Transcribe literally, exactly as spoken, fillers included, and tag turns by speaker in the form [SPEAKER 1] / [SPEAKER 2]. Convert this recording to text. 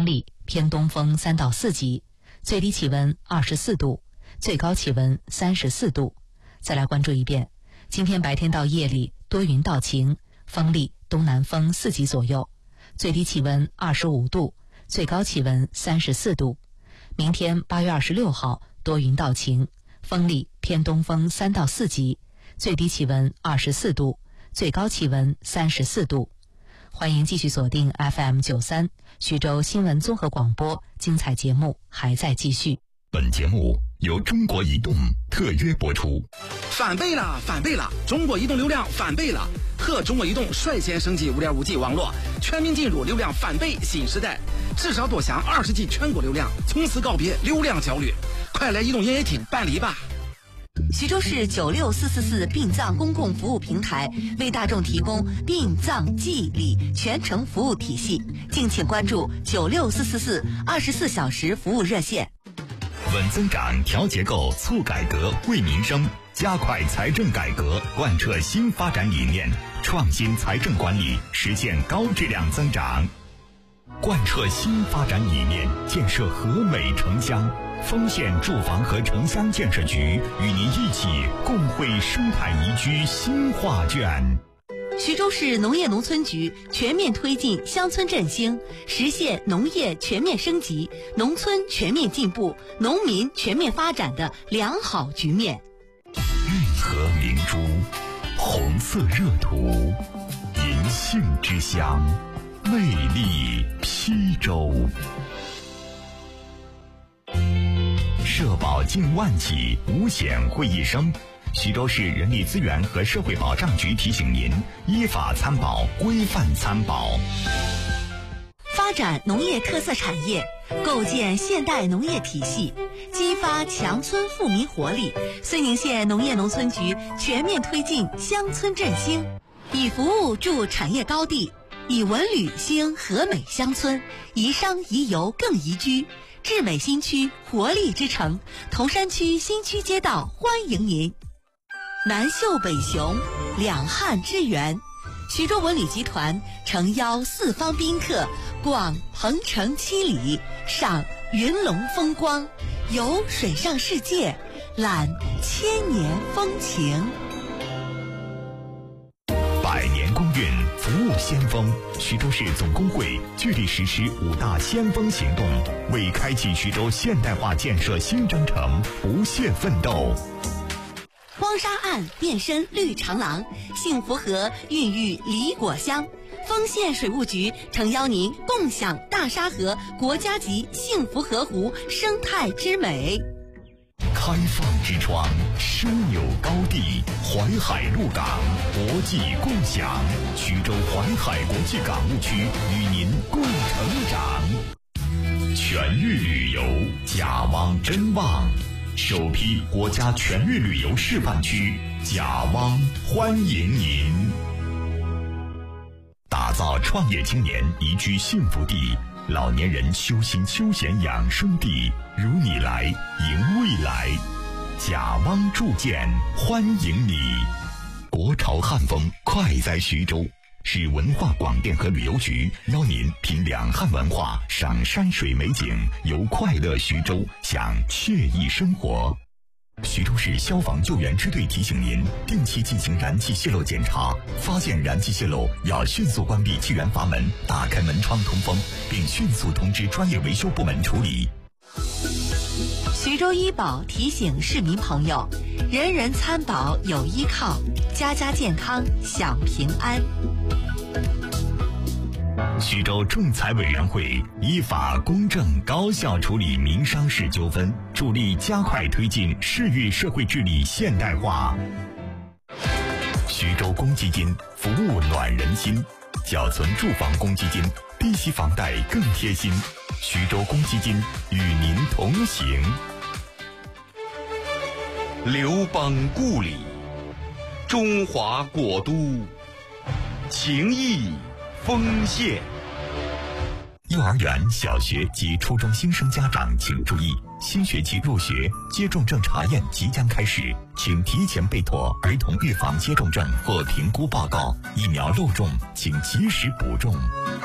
[SPEAKER 1] 风力偏东风三到四级，最低气温二十四度，最高气温三十四度。再来关注一遍，今天白天到夜里多云到晴，风力东南风四级左右，最低气温二十五度，最高气温三十四度。明天八月二十六号多云到晴，风力偏东风三到四级，最低气温二十四度，最高气温三十四度。欢迎继续锁定 F M 九三徐州新闻综合广播，精彩节目还在继续。
[SPEAKER 2] 本节目由中国移动特约播出。
[SPEAKER 3] 翻倍了，翻倍了！中国移动流量翻倍了，和中国移动率先升级 五点五 G 网络，全面进入流量翻倍新时代，至少多享二十 G 全国流量，从此告别流量焦虑。快来移动营业厅办理吧！
[SPEAKER 4] 徐州市九六四四四殡葬公共服务平台为大众提供殡葬祭礼全程服务体系，敬请关注九六四四四二十四小时服务热线。
[SPEAKER 2] 稳增长、调结构、促改革、惠民生，加快财政改革，贯彻新发展理念，创新财政管理，实现高质量增长。贯彻新发展理念，建设和美城乡。丰县住房和城乡建设局与您一起共绘生态宜居新画卷。
[SPEAKER 4] 徐州市农业农村局全面推进乡村振兴，实现农业全面升级、农村全面进步、农民全面发展的良好局面。
[SPEAKER 2] 运河明珠，红色热土，银杏之乡，魅力邳州。社保近万起，五险会一生。徐州市人力资源和社会保障局提醒您：依法参保，规范参保。
[SPEAKER 4] 发展农业特色产业，构建现代农业体系，激发强村富民活力。绥宁县农业农村局全面推进乡村振兴，以服务筑产业高地，以文旅兴和美乡村，宜商宜游更宜居。智美新区活力之城，铜山区新区街道欢迎您。南秀北雄，两汉之源。徐州文旅集团诚邀四方宾客逛鹏城七里，赏云龙风光，游水上世界，览千年风情。
[SPEAKER 2] 百年公运，服务先锋。徐州市总工会聚力实施五大先锋行动，为开启徐州现代化建设新征程不懈奋斗。
[SPEAKER 4] 荒沙岸变身绿长廊，幸福河孕育梨果香。丰县水务局诚邀您共享大沙河国家级幸福河湖生态之美。
[SPEAKER 2] 开放之窗，枢纽高地，淮海陆港，国际共享。徐州淮海国际港务区与您共成长。全域旅游，甲汪真旺。首批国家全域旅游示范区，甲汪欢迎您。打造创业青年宜居幸福地，老年人修心休闲养生地，如你来迎未来。甲汪铸建欢迎你。国潮汉风快在徐州，市文化广电和旅游局邀您品两汉文化，赏山水美景，游快乐徐州，享惬意生活。徐州市消防救援支队提醒您，定期进行燃气泄漏检查，发现燃气泄漏要迅速关闭气源阀门，打开门窗通风，并迅速通知专业维修部门处理。
[SPEAKER 4] 徐州医保提醒市民朋友，人人参保有依靠，家家健康享平安。
[SPEAKER 2] 徐州仲裁委员会依法公正高效处理民商事纠纷，助力加快推进市域社会治理现代化。徐州公积金服务暖人心，缴存住房公积金，低息房贷更贴心。徐州公积金与您同行。
[SPEAKER 5] 刘邦故里，中华国都，情谊丰县。
[SPEAKER 2] 幼儿园、小学及初中新生家长请注意，新学期入学接种证查验即将开始，请提前备妥儿童预防接种证或评估报告，疫苗漏种请及时补种。